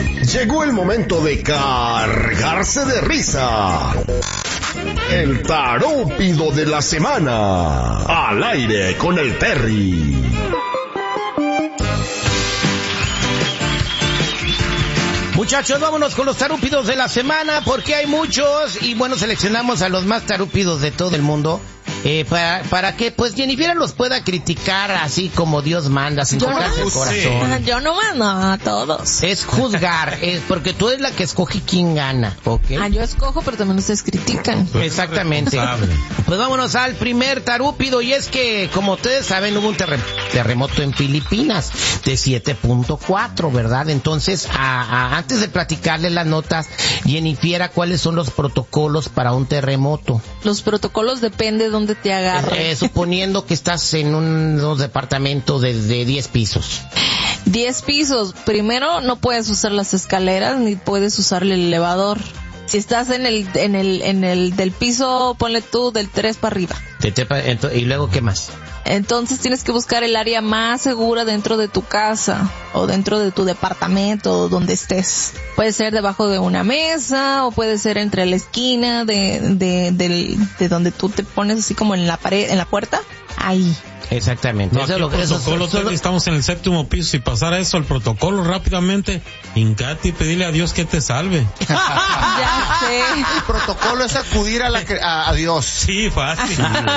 Llegó el momento de cargarse de risa. El tarúpido de la semana. Al aire con el Terry. Muchachos, vámonos con los tarúpidos de la semana, porque hay muchos, y bueno, seleccionamos a los más tarúpidos de todo el mundo, para que pues Jennifer los pueda criticar así como Dios manda, sin tocarse el corazón. Yo no mando a todos. Es juzgar, porque tú eres la que escoge quién gana, ¿ok? Yo escojo, pero también ustedes critican. Exactamente. Pues vámonos al primer tarúpido, y es que, como ustedes saben, hubo un terremoto en Filipinas de 7.4, ¿verdad? Entonces, antes de platicarles las notas, Jennifer, ¿cuáles son los protocolos para un terremoto? Los protocolos depende de dónde te agarre. Suponiendo que estás en unos departamentos de 10 pisos. 10 pisos. Primero, no puedes usar las escaleras ni puedes usar el elevador. Si estás en el del piso, ponle tú del 3 para arriba. ¿Y luego qué más? Entonces tienes que buscar el área más segura dentro de tu casa o dentro de tu departamento, donde estés. Puede ser debajo de una mesa o puede ser entre la esquina de donde tú te pones así como en la pared, en la puerta. Ahí. Exactamente. No, estamos en el 7º piso. Si pasara eso, el protocolo rápidamente, hincate y pedirle a Dios que te salve. Ya sé. El protocolo es acudir a Dios. Sí, fácil.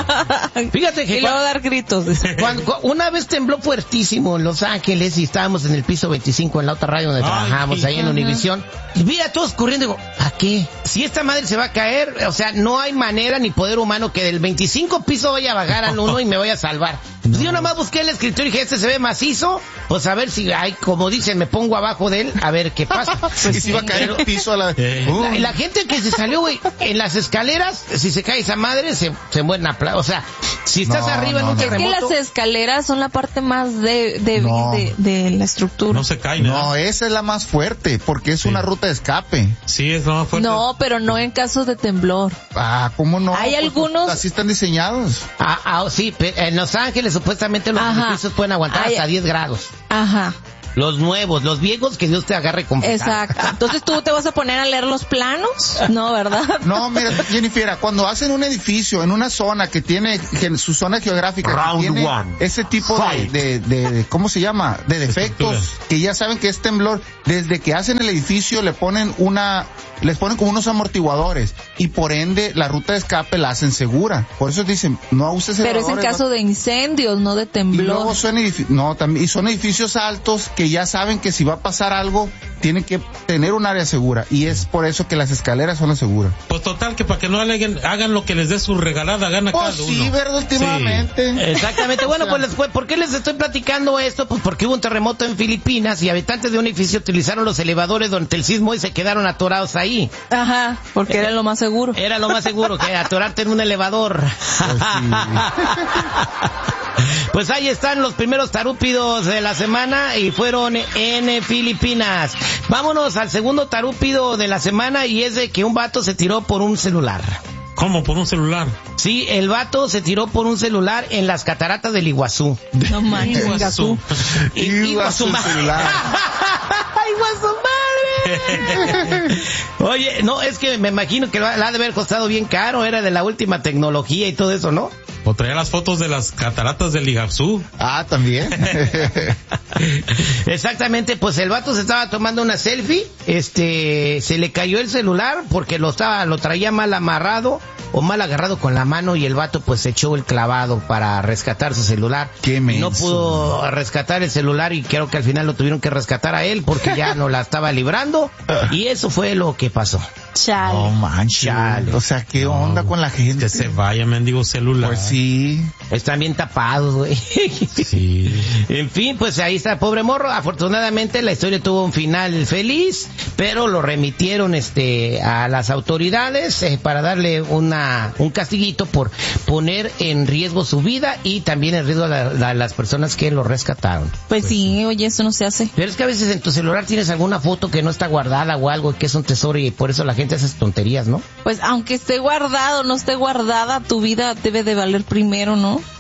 Fíjate que y luego dar gritos. Una vez tembló fuertísimo en Los Ángeles y estábamos en el piso 25 en la otra radio donde trabajamos, ahí en Univisión. Y vi a todos corriendo y digo, ¿a qué? Si esta madre se va a caer, o sea, no hay manera ni poder humano que del 25 piso vaya a bajar al 1 y me vaya a salvar. Pues yo nada más busqué el escritorio y dije, este se ve macizo, pues a ver si hay, como dicen, me pongo abajo de él, a ver qué pasa. Y si va a caer el piso a la gente que se salió, güey, en las escaleras, si se cae esa madre, se mueren a o sea, si estás arriba en un terremoto. Es que las escaleras son la parte más de la estructura. No se cae, No, esa es la más fuerte, porque es una ruta de escape. Sí, es la más fuerte. No, pero no en caso de temblor. ¿Cómo no? Hay algunos... Así están diseñados. Sí, en Los Ángeles supuestamente los edificios pueden aguantar hasta 10 grados. Ajá. Los nuevos, los viejos, que Dios te agarre con pesar. Exacto. Entonces tú te vas a poner a leer los planos, ¿no, verdad? No, mira, Jennifer, cuando hacen un edificio en una zona que tiene su zona geográfica, que tiene ese tipo de ¿cómo se llama? De defectos, que ya saben que es temblor, desde que hacen el edificio les ponen como unos amortiguadores y por ende la ruta de escape la hacen segura. Por eso dicen, no uses elevadores. Pero es en caso de incendios, no de temblor. Y luego son edificios altos que ya saben que si va a pasar algo, tienen que tener un área segura. Y es por eso que las escaleras son las seguras. Pues total, que para que no hagan lo que les dé su regalada gana cada uno. Sí, verdad, últimamente. Sí. Exactamente. Bueno, pues ¿por qué les estoy platicando esto? Pues porque hubo un terremoto en Filipinas y habitantes de un edificio utilizaron los elevadores durante el sismo y se quedaron atorados ahí. Ajá, porque era lo más seguro. Era lo más seguro, que atorarte en un elevador. Pues ahí están los primeros tarúpidos de la semana y fueron en Filipinas. Vámonos al segundo tarúpido de la semana y es de que un vato se tiró por un celular. ¿Cómo? ¿Por un celular? Sí, el vato se tiró por un celular en las cataratas del Iguazú. No manches. Iguazú celular. ¡Iguazú madre! Oye, no, es que me imagino que la ha de haber costado bien caro, era de la última tecnología y todo eso, ¿no? O traía las fotos de las cataratas del Iguazú. También. Exactamente, pues el vato se estaba tomando una selfie, se le cayó el celular porque lo traía mal amarrado o mal agarrado con la mano y el vato pues se echó el clavado para rescatar su celular. Qué menso. No pudo rescatar el celular y creo que al final lo tuvieron que rescatar a él porque ya no la estaba librando y eso fue lo que pasó. Chale. No manches. O sea, ¿qué onda con la gente? Que se vaya, mendigo celular. Pues sí. Están bien tapados, güey. Sí. En fin, pues ahí está, pobre morro. Afortunadamente la historia tuvo un final feliz, pero lo remitieron a las autoridades para darle un castiguito por poner en riesgo su vida y también en riesgo a las personas que lo rescataron. Pues sí, oye, eso no se hace. Pero es que a veces en tu celular tienes alguna foto que no está guardada o algo que es un tesoro y por eso la gente hace tonterías, ¿no? Pues aunque esté guardado o no esté guardada, tu vida debe de valer primero, ¿no?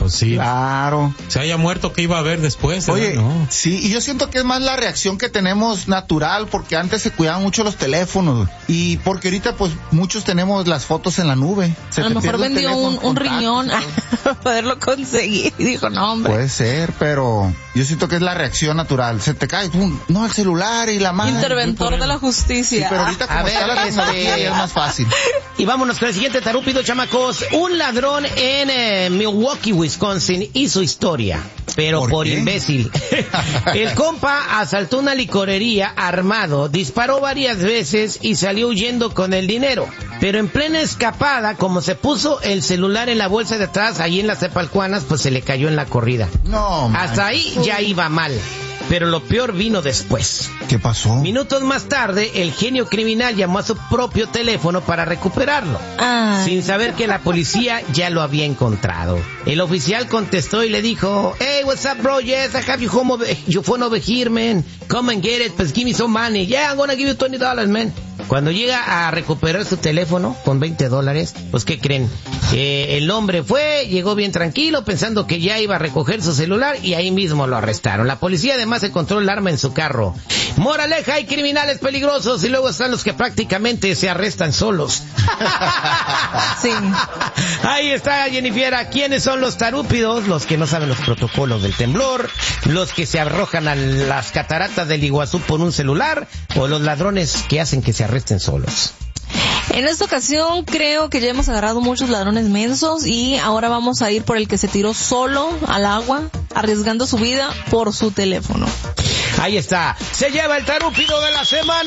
Pues sí. Claro. Se haya muerto, ¿qué iba a haber después? Oye, no. Sí, y yo siento que es más la reacción que tenemos natural, porque antes se cuidaban mucho los teléfonos, y porque ahorita pues muchos tenemos las fotos en la nube. A lo mejor vendió un riñón para poderlo conseguir y dijo, no, hombre. Puede ser, pero yo siento que es la reacción natural. Se te cae, no, el celular y la mano. Interventor de la justicia. Sí, pero ahorita como está la tecnología ya es más fácil. Y vámonos con el siguiente tarúpido, chamacos. Un ladrón en Milwaukee, Wisconsin, hizo historia, pero por imbécil. El compa asaltó una licorería armado, disparó varias veces y salió huyendo con el dinero. Pero en plena escapada, como se puso el celular en la bolsa de atrás, ahí en las Tepalcuanas, pues se le cayó en la corrida. No, man. Hasta ahí ya iba mal. Pero lo peor vino después. ¿Qué pasó? Minutos más tarde, el genio criminal llamó a su propio teléfono para recuperarlo, sin saber que la policía ya lo había encontrado. El oficial contestó y le dijo, "Hey, what's up, bro? Yes, I have your phone over here, man. Come and get it, pues give me some money. Yeah, I'm gonna give you $20, man." Cuando llega a recuperar su teléfono con $20, pues ¿qué creen? El hombre llegó bien tranquilo pensando que ya iba a recoger su celular y ahí mismo lo arrestaron. La policía además encontró el arma en su carro. Moraleja, hay criminales peligrosos y luego están los que prácticamente se arrestan solos. Sí. Ahí está, Jennifer. ¿Quiénes son los tarúpidos? Los que no saben los protocolos del temblor, los que se arrojan a las cataratas del Iguazú por un celular, o los ladrones que hacen que se arresten solos. En esta ocasión creo que ya hemos agarrado muchos ladrones mensos y ahora vamos a ir por el que se tiró solo al agua, arriesgando su vida por su teléfono. Ahí está, se lleva el tarúpido de la semana.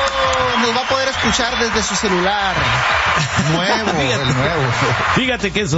Nos va a poder escuchar desde su celular. Nuevo, el nuevo. Fíjate que eso